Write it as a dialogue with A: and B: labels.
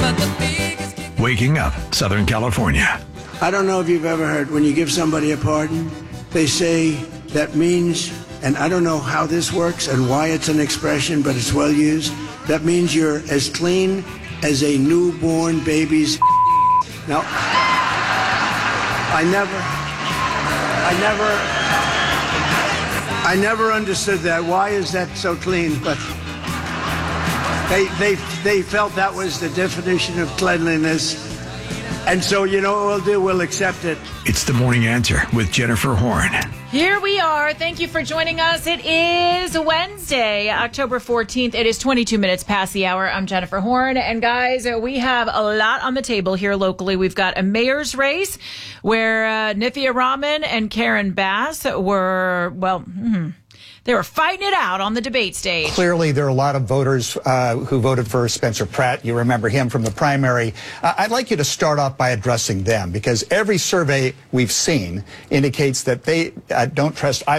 A: Waking Up Southern California.
B: I don't know if you've ever heard when you give somebody a pardon, they say that means, and I don't know how this works and why it's an expression, but it's well used. That means you're as clean as a newborn baby's. Now, I never understood that. Why is that so clean? But they felt that was the definition of cleanliness. And so, you know what we'll do? We'll accept it.
A: It's The Morning Answer with Jennifer Horn.
C: Here we are. Thank you for joining us. It is Wednesday, October 14th. It is 22 minutes past the hour. I'm Jennifer Horn. And guys, we have a lot on the table here locally. We've got a mayor's race where Nithya Raman and Karen Bass were, they were fighting it out on the debate stage.
D: Clearly, there are a lot of voters who voted for Spencer Pratt. You remember him from the primary. I'd like you to start off by addressing them, because every survey we've seen indicates that they don't trust either